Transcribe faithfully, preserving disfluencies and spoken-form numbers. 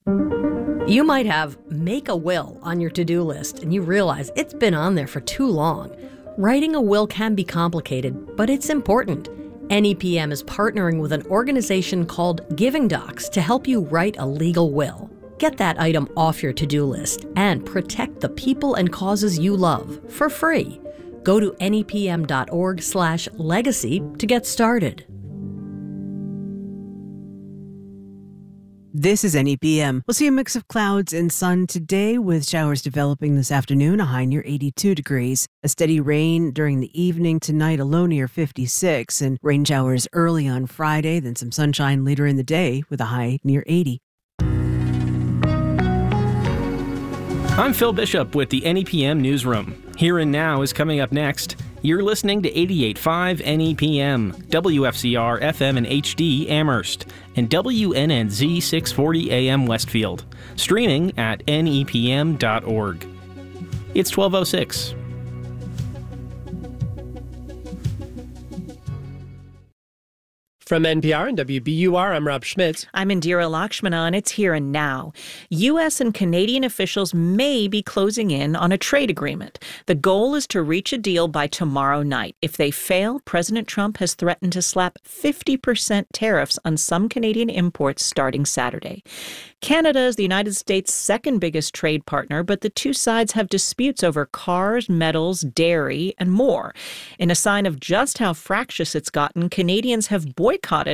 You might have make a will on your to-do list and you realize it's been on there for too long. Writing a will can be complicated, but it's important. N E P M is partnering with an organization called Giving Docs to help you write a legal will. Get that item off your to-do list and protect the people and causes you love for free. Go to nepm.org slash legacy to get started. This is N E P M. We'll see a mix of clouds and sun today with showers developing this afternoon, a high near eighty-two degrees. A steady rain during the evening tonight, a low near fifty-six, and rain showers early on Friday, then some sunshine later in the day with a high near eighty. I'm Phil Bishop with the N E P M Newsroom. Here and Now is coming up next. You're listening to eighty-eight point five N E P M, W F C R F M and H D Amherst, and W N N Z six forty A M Westfield. Streaming at N E P M dot org. It's twelve oh six. From N P R and W B U R, I'm Rob Schmitz. I'm Indira Lakshmana, and it's Here and Now. U S and Canadian officials may be closing in on a trade agreement. The goal is to reach a deal by tomorrow night. If they fail, President Trump has threatened to slap fifty percent tariffs on some Canadian imports starting Saturday. Canada is the United States' second biggest trade partner, but the two sides have disputes over cars, metals, dairy, and more. In a sign of just how fractious it's gotten, Canadians have boycotted